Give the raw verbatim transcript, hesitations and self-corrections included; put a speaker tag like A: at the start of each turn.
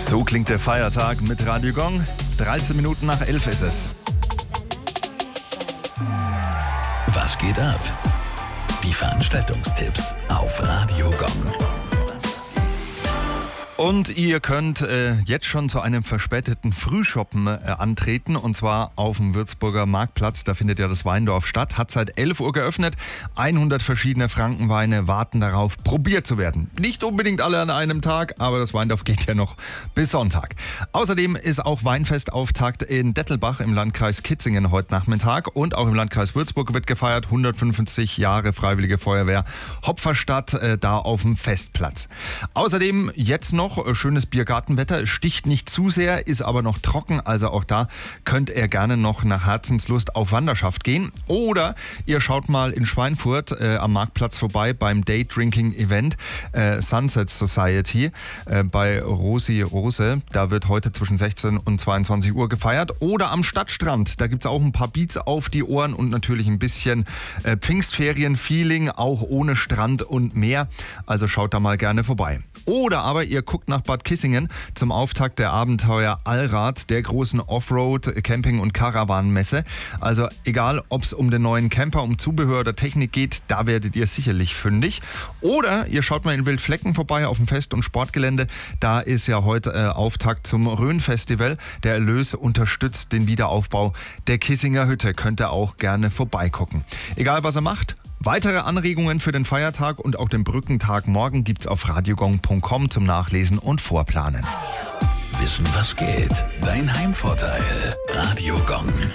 A: So klingt der Feiertag mit Radio Gong. dreizehn Minuten nach elf ist es.
B: Was geht ab? Die Veranstaltungstipps auf Radio Gong.
A: Und ihr könnt äh, jetzt schon zu einem verspäteten Frühshoppen äh, antreten, und zwar auf dem Würzburger Marktplatz. Da findet ja das Weindorf statt. Hat seit elf Uhr geöffnet. hundert verschiedene Frankenweine warten darauf, probiert zu werden. Nicht unbedingt alle an einem Tag, aber das Weindorf geht ja noch bis Sonntag. Außerdem ist auch Weinfestauftakt in Dettelbach im Landkreis Kitzingen heute Nachmittag, und auch im Landkreis Würzburg wird gefeiert. hundertfünfzig Jahre Freiwillige Feuerwehr Hopferstadt, äh, da auf dem Festplatz. Außerdem jetzt noch schönes Biergartenwetter. Es sticht nicht zu sehr, ist aber noch trocken. Also auch da könnt ihr gerne noch nach Herzenslust auf Wanderschaft gehen. Oder ihr schaut mal in Schweinfurt äh, am Marktplatz vorbei beim Day-Drinking-Event äh, Sunset Society äh, bei Rosi Rose. Da wird heute zwischen sechzehn und zweiundzwanzig Uhr gefeiert. Oder am Stadtstrand. Da gibt es auch ein paar Beats auf die Ohren und natürlich ein bisschen äh, Pfingstferien-Feeling, auch ohne Strand und Meer. Also schaut da mal gerne vorbei. Oder aber ihr guckt nach Bad Kissingen zum Auftakt der Abenteuer Allrad, der großen Offroad-, Camping- und Caravan-Messe. Also egal, ob es um den neuen Camper, um Zubehör oder Technik geht, da werdet ihr sicherlich fündig. Oder ihr schaut mal in Wildflecken vorbei auf dem Fest- und Sportgelände. Da ist ja heute äh, Auftakt zum Rhön-Festival. Der Erlös unterstützt den Wiederaufbau der Kissinger Hütte. Könnt ihr auch gerne vorbeigucken. Egal, was ihr macht. Weitere Anregungen für den Feiertag und auch den Brückentag morgen gibt's auf radiogong punkt com zum Nachlesen und Vorplanen.
B: Wissen, was geht? Dein Heimvorteil. Radio Gong.